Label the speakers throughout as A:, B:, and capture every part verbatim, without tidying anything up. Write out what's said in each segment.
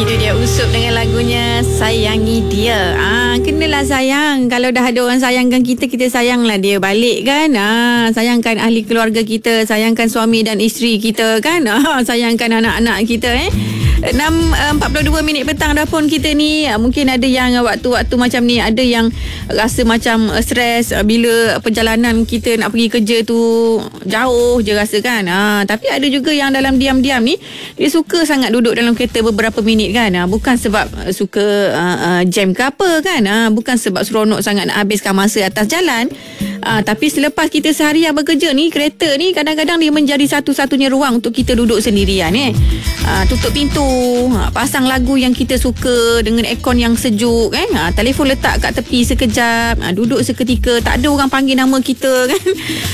A: Itu dia Usup dengan lagunya Sayangi Dia. Ah, kenalah sayang. Kalau dah ada orang sayangkan kita, kita sayanglah dia balik kan. Ah, sayangkan ahli keluarga kita, sayangkan suami dan isteri kita kan. Ah, sayangkan anak-anak kita eh. enam empat puluh dua minit petang dah pun kita ni. Mungkin ada yang waktu-waktu macam ni, ada yang rasa macam stres bila perjalanan kita nak pergi kerja tu jauh je rasa kan. Ha, tapi ada juga yang dalam diam-diam ni dia suka sangat duduk dalam kereta beberapa minit kan. Ha, bukan sebab suka uh, uh, jam ke apa kan. Ha, bukan sebab seronok sangat nak habiskan masa atas jalan. Uh, tapi selepas kita seharian bekerja ni, kereta ni kadang-kadang dia menjadi satu-satunya ruang untuk kita duduk sendirian eh. Uh, tutup pintu, uh, pasang lagu yang kita suka dengan aircon yang sejuk eh. Uh, telefon letak kat tepi sekejap, uh, duduk seketika, tak ada orang panggil nama kita kan.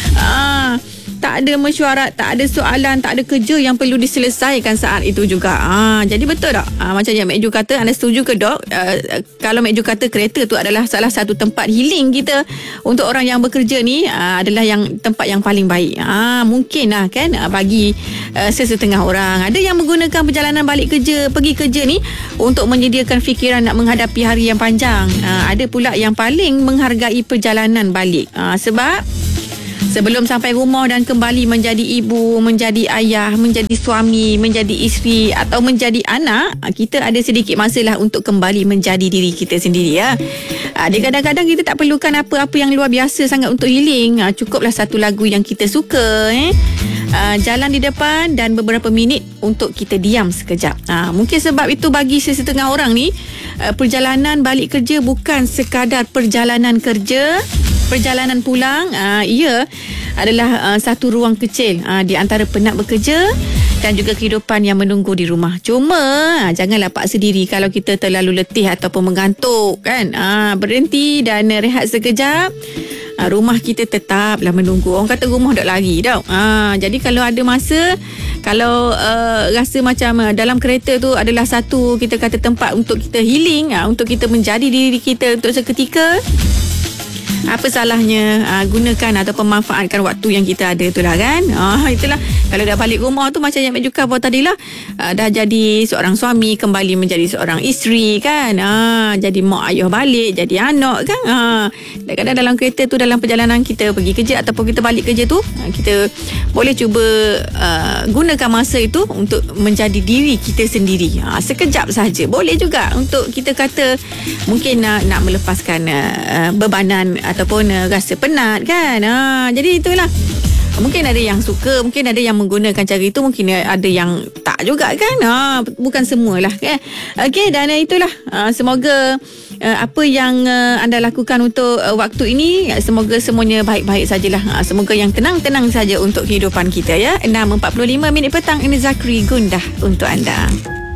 A: Uh, tak ada mesyuarat, tak ada soalan, tak ada kerja yang perlu diselesaikan saat itu juga. Ha, jadi betul tak? Ha, macam yang Mek Ju kata, anda setuju ke dok? Uh, kalau Mek Ju kata kereta tu adalah salah satu tempat healing kita untuk orang yang bekerja ni, uh, adalah yang tempat yang paling baik. Ha, mungkin lah kan uh, bagi uh, sesetengah orang. Ada yang menggunakan perjalanan balik kerja, pergi kerja ni untuk menyediakan fikiran nak menghadapi hari yang panjang. Uh, ada pula yang paling menghargai perjalanan balik. Uh, sebab sebelum sampai rumah dan kembali menjadi ibu, menjadi ayah, menjadi suami, menjadi isteri atau menjadi anak, kita ada sedikit masa lah untuk kembali menjadi diri kita sendiri ya. Ada kadang-kadang kita tak perlukan apa-apa yang luar biasa sangat untuk healing. Cukuplah satu lagu yang kita suka eh. Uh, jalan di depan dan beberapa minit untuk kita diam sekejap. Uh, mungkin sebab itu bagi sesetengah orang ni, uh, perjalanan balik kerja bukan sekadar perjalanan kerja, perjalanan pulang, uh, ia adalah uh, satu ruang kecil uh, di antara penat bekerja dan juga kehidupan yang menunggu di rumah. Cuma uh, janganlah paksa diri kalau kita terlalu letih ataupun mengantuk kan. Uh, berhenti dan uh, rehat sekejap. Uh, rumah kita tetaplah menunggu. Orang kata rumah tak lari tau. Uh, jadi kalau ada masa, kalau uh, rasa macam uh, dalam kereta tu adalah satu kita kata tempat untuk kita healing, uh, untuk kita menjadi diri kita untuk seketika, apa salahnya uh, gunakan atau pemanfaatkan waktu yang kita ada tu lah kan. Uh, itulah kalau dah balik rumah tu macam yang Mek Ju kata tadi lah, uh, dah jadi seorang suami kembali menjadi seorang isteri kan. Uh, jadi mak ayah balik, jadi anak kan. Uh, kadang-kadang dalam kereta tu, dalam perjalanan kita pergi kerja ataupun kita balik kerja tu, uh, kita boleh cuba uh, gunakan masa itu untuk menjadi diri kita sendiri. Uh, sekejap saja. Boleh juga untuk kita kata mungkin uh, nak melepaskan uh, bebanan ataupun uh, rasa penat kan. Ha, jadi itulah. Mungkin ada yang suka, mungkin ada yang menggunakan cara itu, mungkin ada yang tak juga kan. Ha, bukan semualah kan. Okey, dan uh, itulah. Uh, semoga uh, apa yang uh, anda lakukan untuk uh, waktu ini, uh, semoga semuanya baik-baik sajalah. Uh, semoga yang tenang-tenang saja untuk kehidupan kita ya. enam empat puluh lima minit petang, ini Zakri Gundah untuk anda.